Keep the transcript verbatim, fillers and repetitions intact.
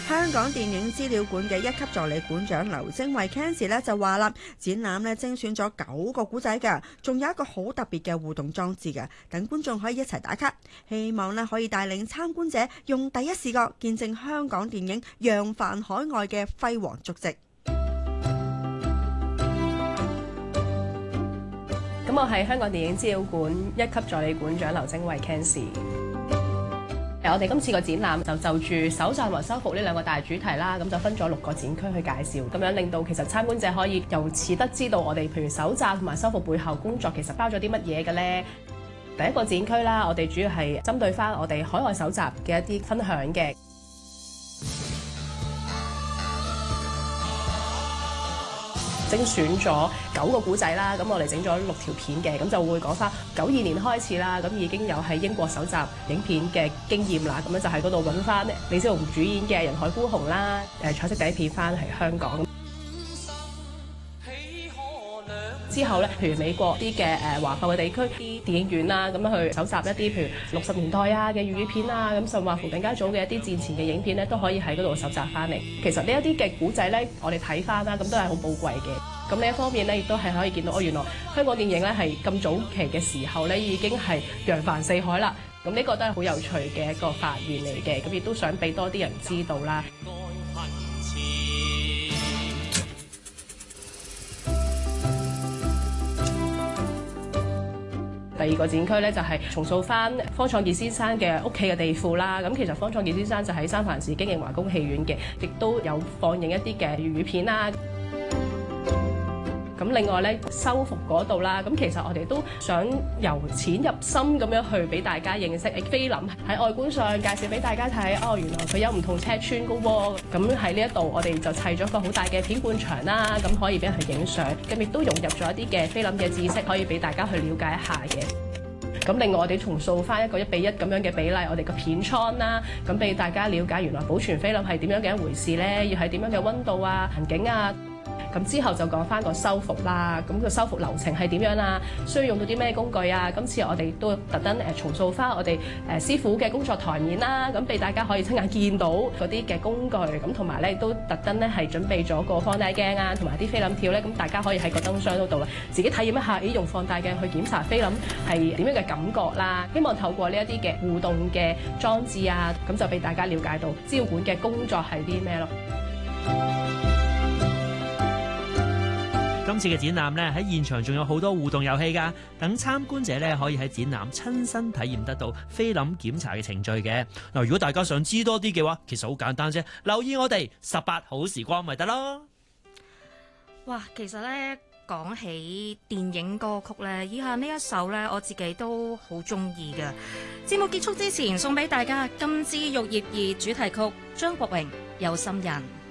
香港電影資料館嘅一級助理館長劉晶慧 Cancy 咧就話啦，展覽咧精選咗九個古仔㗎，仲有一個好特別嘅互動裝置嘅，等觀眾可以一齊打卡，希望咧可以帶領參觀者用第一視覺見證香港電影揚帆海外嘅輝煌足跡。 咁我係香港電影資料館一級助理館長劉晶慧 Cancy。我哋今次個展覽就就住搜集和修復呢兩個大主題啦，咁就分咗六個展區去介紹，咁樣令到其實參觀者可以由此得知道我哋譬如搜集同埋修復背後工作其實包咗啲乜嘢嘅呢。第一個展區啦，我哋主要係針對翻我哋海外搜集嘅一啲分享嘅。精選咗九個古仔啦，咁我哋整咗六條片嘅，咁就會講翻九二年開始啦，咁已經有喺英國搜集影片嘅經驗啦，咁樣就喺嗰度揾翻李小龍主演嘅《人海孤雄》啦，誒彩色第一片翻嚟香港。之後咧，譬如美國啲嘅誒華埠嘅地區啲電影院啦，咁樣去搜集一啲譬如六十年代啊嘅粵語片啊，咁甚至乎更加早嘅一啲戰前嘅影片咧，都可以喺嗰度搜集翻嚟。其實呢一啲嘅古仔咧，我哋睇翻啦，咁都係好寶貴嘅。咁呢一方面咧，亦都係可以見到哦，原來香港電影咧係咁早期嘅時候咧，已經係揚帆四海啦。咁呢個都係好有趣嘅一個發現嚟嘅，咁亦都想俾多啲人知道啦。第二個展區咧就係重塑翻方創傑先生嘅屋企嘅地庫啦。咁其實方創傑先生就喺三藩市經營華宮戲院嘅，亦都有放映一啲嘅粵語片啦。咁另外咧，修復嗰度啦，咁其實我哋都想由淺入深咁樣去俾大家認識菲林喺外觀上介紹俾大家睇。哦，原來佢有唔同尺寸㗎喎。咁喺呢一度我哋就砌咗個好大嘅片冠牆啦，咁可以俾人去影相。咁亦都融入咗一啲嘅菲林嘅知識，可以俾大家去了解一下嘅。咁另外我哋重塑翻一個一比一咁樣嘅比例，我哋個片倉啦，咁俾大家了解原來保存菲林係點樣嘅一回事咧，要係點樣嘅溫度啊、環境啊。咁之後就講翻個修復啦，咁個修復流程係點樣啊？需要用到啲咩工具啊？今次我哋都特登誒重塑翻我哋誒師傅嘅工作台面啦，咁俾大家可以親眼見到嗰啲嘅工具，咁同埋咧都特登咧係準備咗個放大鏡啊，同埋啲菲林條咧，咁大家可以喺個燈箱嗰度啦，自己體驗一下，咦用放大鏡去檢查菲林係點樣嘅感覺啦。希望透過呢一啲嘅互動嘅裝置啊，咁就俾大家了解到資料館嘅工作係啲咩咯。 今次嘅展覽咧喺現場仲有好多互動遊戲㗎，等參觀者咧可以喺展覽親身體驗得到菲林檢查嘅程序嘅。嗱，如果大家想知多啲嘅話，其實好簡單啫，留意我哋十八好時光咪得咯。 哇，其實咧講起電影歌曲咧，以下呢一首咧我自己都好中意嘅。節目結束之前送俾大家《金枝玉葉二》主題曲，張國榮《有心人》。